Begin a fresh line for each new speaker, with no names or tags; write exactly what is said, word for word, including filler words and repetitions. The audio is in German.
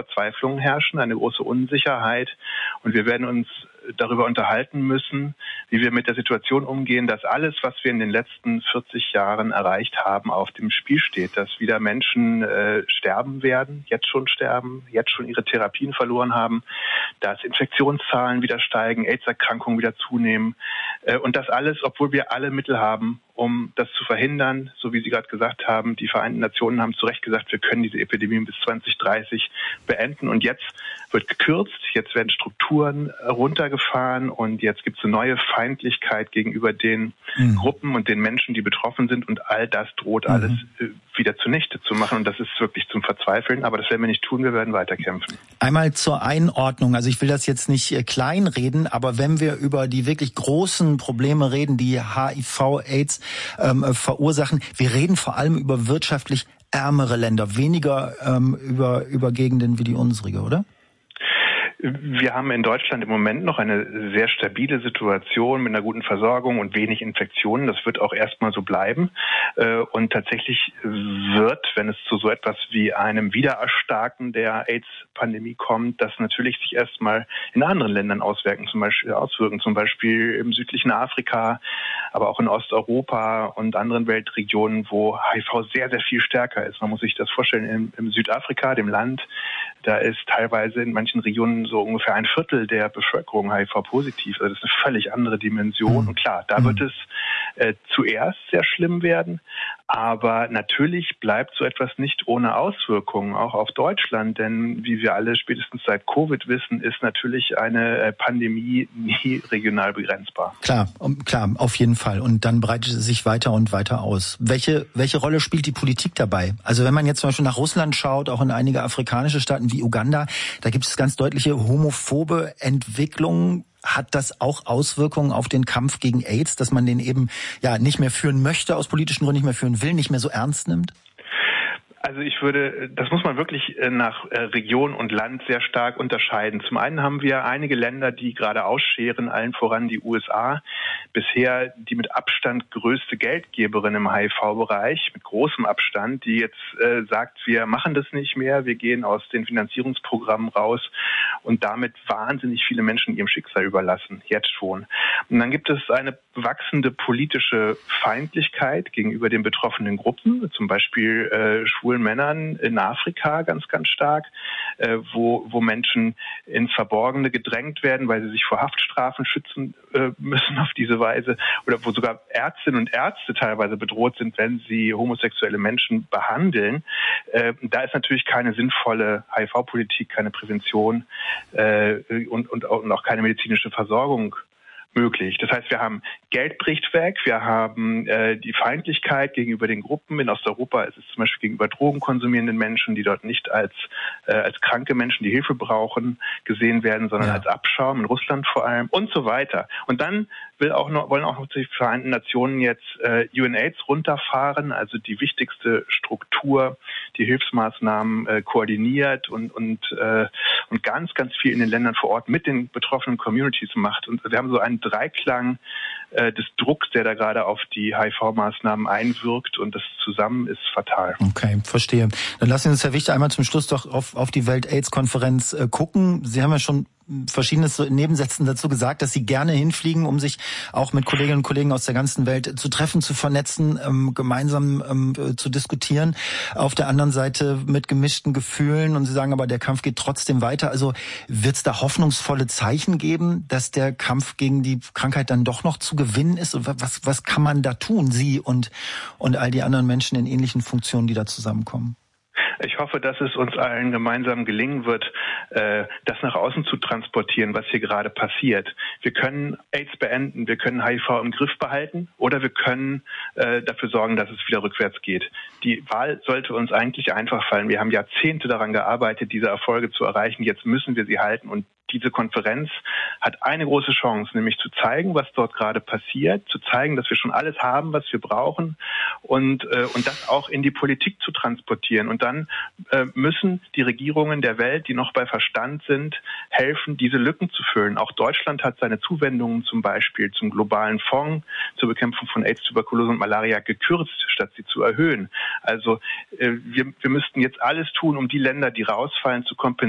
Verzweiflung herrschen, eine große Unsicherheit. Und wir werden uns darüber unterhalten müssen, wie wir mit der Situation umgehen, dass alles, was wir in den letzten vierzig Jahren erreicht haben, auf dem Spiel steht, dass wieder Menschen äh, sterben werden, jetzt schon sterben, jetzt schon ihre Therapien verloren haben, dass Infektionszahlen wieder steigen, AIDS-Erkrankungen wieder zunehmen äh, und das alles, obwohl wir alle Mittel haben, um das zu verhindern, so wie Sie gerade gesagt haben. Die Vereinten Nationen haben zu Recht gesagt, wir können diese Epidemie bis zwanzig dreißig beenden. Und jetzt wird gekürzt, jetzt werden Strukturen runtergefahren und jetzt gibt es eine neue Feindlichkeit gegenüber den mhm. Gruppen und den Menschen, die betroffen sind. Und all das droht mhm. alles wieder zunichte zu machen. Und das ist wirklich zum Verzweifeln. Aber das werden wir nicht tun, wir werden weiterkämpfen.
Einmal zur Einordnung. Also ich will das jetzt nicht kleinreden, aber wenn wir über die wirklich großen Probleme reden, die H I V, AIDS ähm, verursachen, wir reden vor allem über wirtschaftlich ärmere Länder, weniger ähm, über, über Gegenden wie die unsere, oder?
Wir haben in Deutschland im Moment noch eine sehr stabile Situation mit einer guten Versorgung und wenig Infektionen. Das wird auch erstmal so bleiben. Und tatsächlich wird, wenn es zu so etwas wie einem Wiedererstarken der AIDS-Pandemie kommt, das natürlich sich erstmal in anderen Ländern auswirken, zum Beispiel auswirken, zum Beispiel im südlichen Afrika, aber auch in Osteuropa und anderen Weltregionen, wo H I V sehr, sehr viel stärker ist. Man muss sich das vorstellen, im, im Südafrika, dem Land, da ist teilweise in manchen Regionen so ungefähr ein Viertel der Bevölkerung H I V-positiv. Also das ist eine völlig andere Dimension. Und klar, da wird es äh, zuerst sehr schlimm werden. Aber natürlich bleibt so etwas nicht ohne Auswirkungen, auch auf Deutschland. Denn wie wir alle spätestens seit Covid wissen, ist natürlich eine Pandemie nie regional begrenzbar.
Klar, klar, auf jeden Fall. Und dann breitet es sich weiter und weiter aus. Welche, welche Rolle spielt die Politik dabei? Also wenn man jetzt zum Beispiel nach Russland schaut, auch in einige afrikanische Staaten wie Uganda, da gibt es ganz deutliche homophobe Entwicklungen. Hat das auch Auswirkungen auf den Kampf gegen AIDS, dass man den eben ja nicht mehr führen möchte, aus politischen Gründen nicht mehr führen will, nicht mehr so ernst nimmt?
Also ich würde, das muss man wirklich nach Region und Land sehr stark unterscheiden. Zum einen haben wir einige Länder, die gerade ausscheren, allen voran die U S A, bisher die mit Abstand größte Geldgeberin im H I V-Bereich, mit großem Abstand, die jetzt äh, sagt, wir machen das nicht mehr, wir gehen aus den Finanzierungsprogrammen raus und damit wahnsinnig viele Menschen ihrem Schicksal überlassen, jetzt schon. Und dann gibt es eine wachsende politische Feindlichkeit gegenüber den betroffenen Gruppen, zum Beispiel äh, schwulen Männern in Afrika ganz, ganz stark, äh, wo, wo Menschen ins Verborgene gedrängt werden, weil sie sich vor Haftstrafen schützen äh, müssen auf diese Weise, oder wo sogar Ärztinnen und Ärzte teilweise bedroht sind, wenn sie homosexuelle Menschen behandeln. Äh, da ist natürlich keine sinnvolle H I V-Politik, keine Prävention äh, und, und, auch, und auch keine medizinische Versorgung möglich. Das heißt, wir haben Geld bricht weg, wir haben äh, die Feindlichkeit gegenüber den Gruppen. In Osteuropa ist es zum Beispiel gegenüber drogenkonsumierenden Menschen, die dort nicht als äh, als kranke Menschen, die Hilfe brauchen, gesehen werden, sondern ja. als Abschaum, in Russland vor allem und so weiter. Und dann will auch noch, wollen auch noch die Vereinten Nationen jetzt äh, UNAIDS runterfahren, also die wichtigste Struktur, die Hilfsmaßnahmen äh, koordiniert und und äh, und ganz, ganz viel in den Ländern vor Ort mit den betroffenen Communities macht. Und wir haben so einen Dreiklang äh, des Drucks, der da gerade auf die H I V-Maßnahmen einwirkt, und das zusammen ist fatal.
Okay, verstehe. Dann lassen Sie uns, Herr Wichte, einmal zum Schluss doch auf, auf die Welt-AIDS-Konferenz äh, gucken. Sie haben ja schon Verschiedenes so in Nebensätzen dazu gesagt, dass Sie gerne hinfliegen, um sich auch mit Kolleginnen und Kollegen aus der ganzen Welt zu treffen, zu vernetzen, ähm, gemeinsam ähm, zu diskutieren. Auf der anderen Seite mit gemischten Gefühlen, und Sie sagen aber, der Kampf geht trotzdem weiter. Also wird es da hoffnungsvolle Zeichen geben, dass der Kampf gegen die Krankheit dann doch noch zu gewinnen ist? Und was, was kann man da tun, Sie und, und all die anderen Menschen in ähnlichen Funktionen, die da zusammenkommen?
Ich hoffe, dass es uns allen gemeinsam gelingen wird, das nach außen zu transportieren, was hier gerade passiert. Wir können AIDS beenden, wir können H I V im Griff behalten, oder wir können dafür sorgen, dass es wieder rückwärts geht. Die Wahl sollte uns eigentlich einfach fallen. Wir haben Jahrzehnte daran gearbeitet, diese Erfolge zu erreichen. Jetzt müssen wir sie halten, und diese Konferenz hat eine große Chance, nämlich zu zeigen, was dort gerade passiert, zu zeigen, dass wir schon alles haben, was wir brauchen, und äh, und das auch in die Politik zu transportieren. Und dann äh, müssen die Regierungen der Welt, die noch bei Verstand sind, helfen, diese Lücken zu füllen. Auch Deutschland hat seine Zuwendungen zum Beispiel zum globalen Fonds zur Bekämpfung von AIDS, Tuberkulose und Malaria gekürzt, statt sie zu erhöhen. Also äh, wir, wir müssten jetzt alles tun, um die Länder, die rausfallen, zu kompensieren.